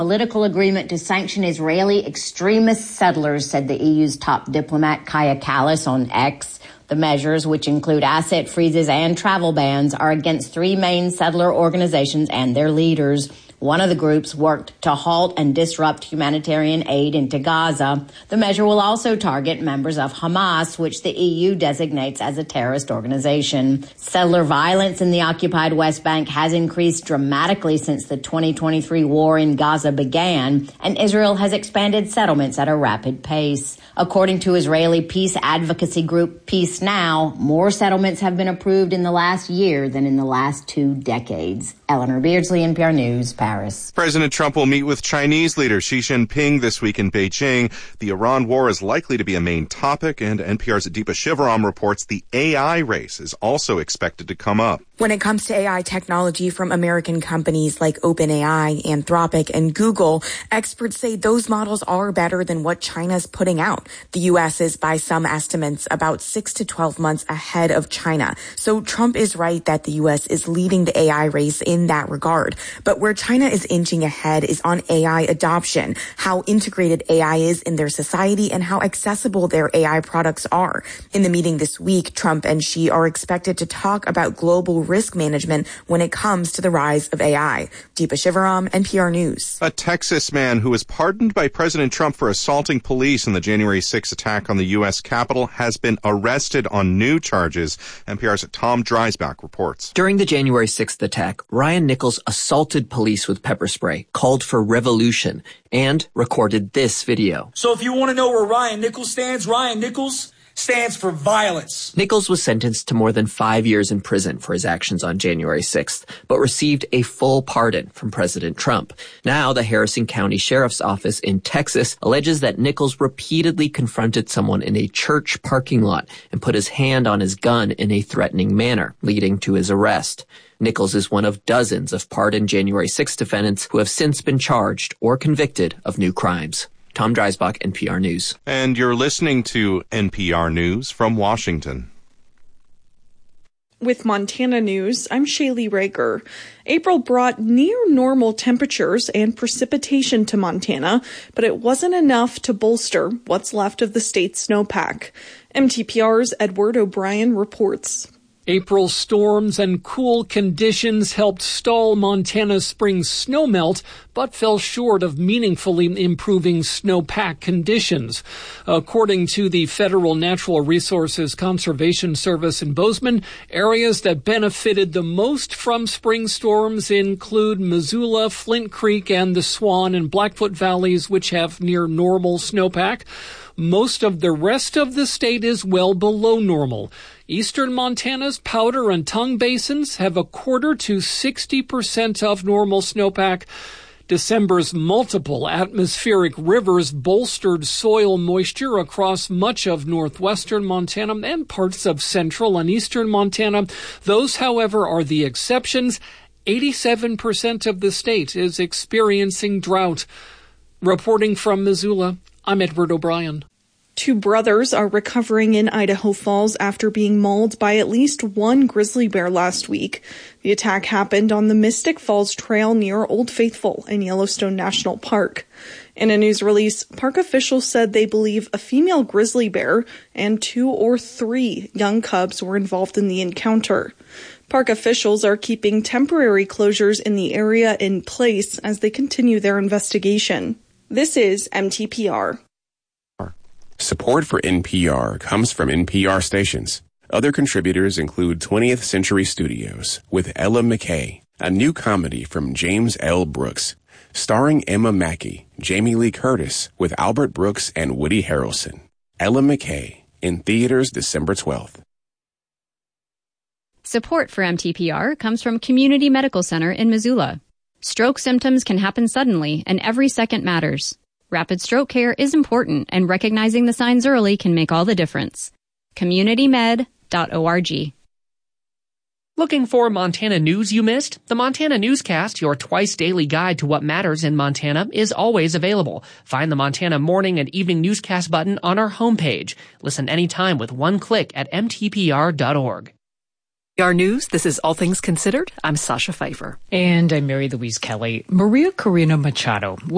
Political agreement to sanction Israeli extremist settlers, said the EU's top diplomat Kaja Kallas on X. The measures, which include asset freezes and travel bans, are against three main settler organizations and their leaders. One of the groups worked to halt and disrupt humanitarian aid into Gaza. The measure will also target members of Hamas, which the EU designates as a terrorist organization. Settler violence in the occupied West Bank has increased dramatically since the 2023 war in Gaza began, and Israel has expanded settlements at a rapid pace. According to Israeli peace advocacy group Peace Now, more settlements have been approved in the last year than in the last 2 decades. Eleanor Beardsley, NPR News, Paris. President Trump will meet with Chinese leader Xi Jinping this week in Beijing. The Iran war is likely to be a main topic, and NPR's Deepa Shivaram reports the AI race is also expected to come up. When it comes to AI technology from American companies like OpenAI, Anthropic, and Google, experts say those models are better than what China's putting out. The U.S. is, by some estimates, about 6 to 12 months ahead of China. So Trump is right that the U.S. is leading the AI race in that regard. But where China is inching ahead is on AI adoption, how integrated AI is in their society and how accessible their AI products are. In the meeting this week, Trump and Xi are expected to talk about global risk management when it comes to the rise of AI. Deepa Shivaram, NPR News. A Texas man who was pardoned by President Trump for assaulting police in the January 6 attack on the U.S. Capitol has been arrested on new charges. NPR's Tom Dreisbach reports. During the January 6th attack, Ryan Nichols assaulted police with pepper spray, called for revolution, and recorded this video. So if you want to know where Ryan Nichols stands for violence. Nichols was sentenced to more than 5 years in prison for his actions on January 6th, but received a full pardon from President Trump. Now, the Harrison County Sheriff's Office in Texas alleges that Nichols repeatedly confronted someone in a church parking lot and put his hand on his gun in a threatening manner, leading to his arrest. Nichols is one of dozens of pardoned January 6 defendants who have since been charged or convicted of new crimes. Tom Dreisbach, NPR News. And you're listening to NPR News from Washington. With Montana News, I'm Shaylee Rager. April brought near-normal temperatures and precipitation to Montana, but it wasn't enough to bolster what's left of the state's snowpack. MTPR's Edward O'Brien reports. April's storms and cool conditions helped stall Montana's spring snowmelt, but fell short of meaningfully improving snowpack conditions. According to the Federal Natural Resources Conservation Service in Bozeman, areas that benefited the most from spring storms include Missoula, Flint Creek, and the Swan and Blackfoot valleys, which have near normal snowpack. Most of the rest of the state is well below normal. Eastern Montana's Powder and Tongue basins have a quarter to 60% of normal snowpack. December's multiple atmospheric rivers bolstered soil moisture across much of northwestern Montana and parts of central and eastern Montana. Those, however, are the exceptions. 87% of the state is experiencing drought. Reporting from Missoula, I'm Edward O'Brien. 2 brothers are recovering in Idaho Falls after being mauled by at least one grizzly bear last week. The attack happened on the Mystic Falls Trail near Old Faithful in Yellowstone National Park. In a news release, park officials said they believe a female grizzly bear and 2 or 3 young cubs were involved in the encounter. Park officials are keeping temporary closures in the area in place as they continue their investigation. This is MTPR. Support for NPR comes from NPR stations. Other contributors include 20th Century Studios with Ella McKay, a new comedy from James L. Brooks, starring Emma Mackey, Jamie Lee Curtis with Albert Brooks and Woody Harrelson. Ella McKay, in theaters December 12th. Support for MTPR comes from Community Medical Center in Missoula. Stroke symptoms can happen suddenly, and every second matters. Rapid stroke care is important, and recognizing the signs early can make all the difference. CommunityMed.org. Looking for Montana news you missed? The Montana Newscast, your twice-daily guide to what matters in Montana, is always available. Find the Montana Morning and Evening Newscast button on our homepage. Listen anytime with one click at mtpr.org. Our news, this is All Things Considered. I'm Sasha Pfeiffer. And I'm Mary Louise Kelly. Maria Corina Machado